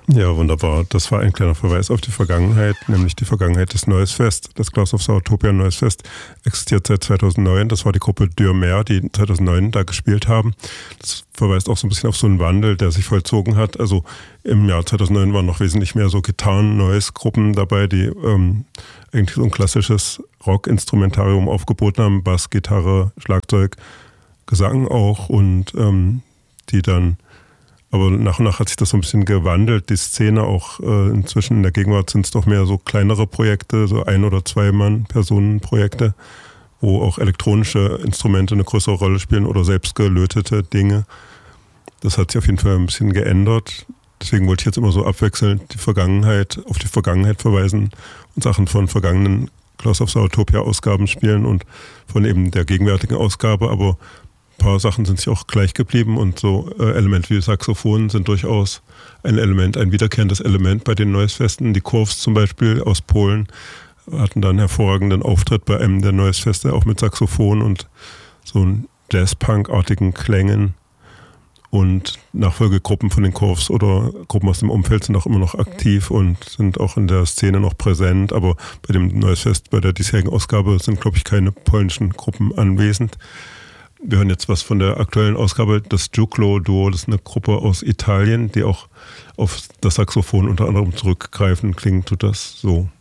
Ja, wunderbar. Das war ein kleiner Verweis auf die Vergangenheit, nämlich die Vergangenheit des Neues Fest. Das Claws of Sourtopia Neues Fest existiert seit 2009. Das war die Gruppe Dürmer, die 2009 da gespielt haben. Das verweist auch so ein bisschen auf so einen Wandel, der sich vollzogen hat. Also im Jahr 2009 waren noch wesentlich mehr so Gitarren-Noise-Gruppen dabei, die eigentlich so ein klassisches Rock-Instrumentarium aufgeboten haben. Bass, Gitarre, Schlagzeug, Gesang auch und die dann. Aber nach und nach hat sich das so ein bisschen gewandelt, die Szene auch inzwischen in der Gegenwart sind es doch mehr so kleinere Projekte, so 1- oder 2-Mann-Personen-Projekte, wo auch elektronische Instrumente eine größere Rolle spielen oder selbst gelötete Dinge. Das hat sich auf jeden Fall ein bisschen geändert. Deswegen wollte ich jetzt immer so abwechselnd auf die Vergangenheit verweisen und Sachen von vergangenen Claws of Sourtopia-Ausgaben spielen und von eben der gegenwärtigen Ausgabe, aber ein paar Sachen sind sich auch gleich geblieben und so Elemente wie Saxophon sind durchaus ein wiederkehrendes Element bei den Noise-Festen. Die Kurvs zum Beispiel aus Polen hatten dann einen hervorragenden Auftritt bei einem der Noise-Feste, auch mit Saxophon und so Jazz-Punk-artigen Klängen. Und Nachfolgegruppen von den Kurvs oder Gruppen aus dem Umfeld sind auch immer noch aktiv und sind auch in der Szene noch präsent. Aber bei dem Noise-Fest, bei der diesjährigen Ausgabe, sind, glaube ich, keine polnischen Gruppen anwesend. Wir hören jetzt was von der aktuellen Ausgabe, das Giuclo-Duo, das ist eine Gruppe aus Italien, die auch auf das Saxophon unter anderem zurückgreifen. Klingt tut das so.